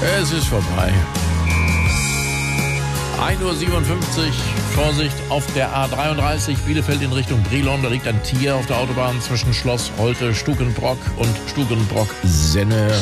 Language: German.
Es ist vorbei. 1:57 Uhr. Vorsicht auf der A33 Bielefeld in Richtung Brilon. Da liegt ein Tier auf der Autobahn zwischen Schloss Holte, Stukenbrock und Stukenbrock-Senne.